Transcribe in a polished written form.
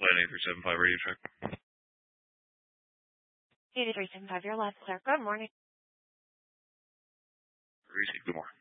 Plan 8375 radio check. 8375, your last clear. Good morning. Receive, good morning.